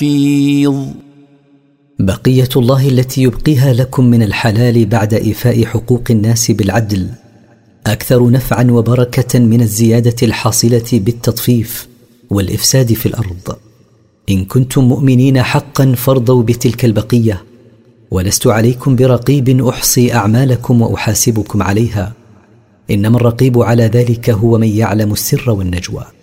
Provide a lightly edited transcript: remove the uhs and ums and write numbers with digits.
حفيظ. بقية الله التي يبقيها لكم من الحلال بعد إيفاء حقوق الناس بالعدل أكثر نفعا وبركة من الزيادة الحاصلة بالتطفيف والإفساد في الأرض. إن كنتم مؤمنين حقا فارضوا بتلك البقية، ولست عليكم برقيب أحصي أعمالكم وأحاسبكم عليها، إنما الرقيب على ذلك هو من يعلم السر والنجوى.